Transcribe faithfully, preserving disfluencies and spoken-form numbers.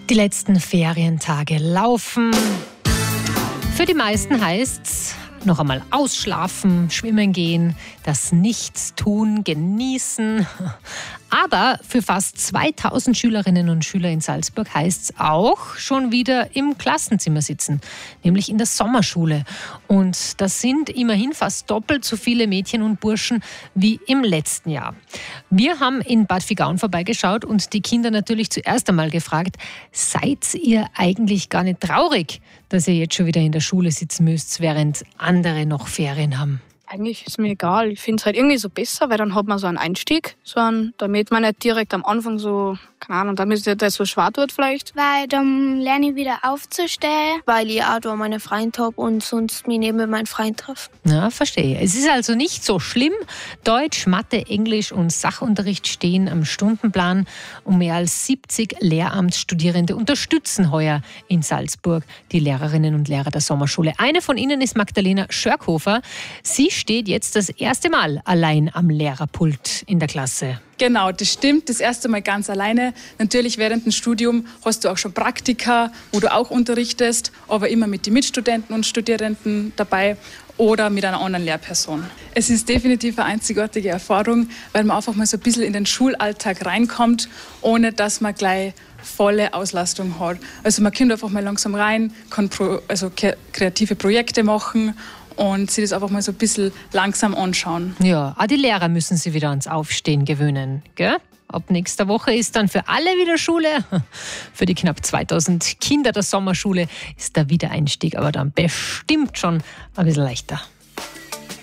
Die letzten Ferientage laufen. Für die meisten heißt's noch einmal ausschlafen, schwimmen gehen, das Nichtstun genießen. Aber für fast zweitausend Schülerinnen und Schüler in Salzburg heißt es auch schon wieder im Klassenzimmer sitzen, nämlich in der Sommerschule. Und das sind immerhin fast doppelt so viele Mädchen und Burschen wie im letzten Jahr. Wir haben in Bad Vigaun vorbeigeschaut und die Kinder natürlich zuerst einmal gefragt, seid ihr eigentlich gar nicht traurig, dass ihr jetzt schon wieder in der Schule sitzen müsst, während andere noch Ferien haben? Eigentlich ist mir egal. Ich finde es halt irgendwie so besser, weil dann hat man so einen Einstieg, so einen, damit man nicht direkt am Anfang so, keine Ahnung, damit es das so schwer tut vielleicht. Weil dann lerne ich wieder aufzustehen, weil ich auch da meine Freunde habe und sonst mich neben meinen Freund treffe. Ja, verstehe. Es ist also nicht so schlimm. Deutsch, Mathe, Englisch und Sachunterricht stehen am Stundenplan und mehr als siebzig Lehramtsstudierende unterstützen heuer in Salzburg die Lehrerinnen und Lehrer der Sommerschule. Eine von ihnen ist Magdalena Schörkhofer. Sie steht jetzt das erste Mal allein am Lehrerpult in der Klasse. Genau, das stimmt. Das erste Mal ganz alleine. Natürlich während dem Studium hast du auch schon Praktika, wo du auch unterrichtest, aber immer mit den Mitstudenten und Studierenden dabei oder mit einer anderen Lehrperson. Es ist definitiv eine einzigartige Erfahrung, weil man einfach mal so ein bisschen in den Schulalltag reinkommt, ohne dass man gleich volle Auslastung hat. Also man kommt einfach mal langsam rein, kann pro, also kreative Projekte machen und sich das einfach mal so ein bisschen langsam anschauen. Ja, auch die Lehrer müssen sich wieder ans Aufstehen gewöhnen, gell? Ab nächster Woche ist dann für alle wieder Schule. Für die knapp zweitausend Kinder der Sommerschule ist der Wiedereinstieg aber dann bestimmt schon ein bisschen leichter.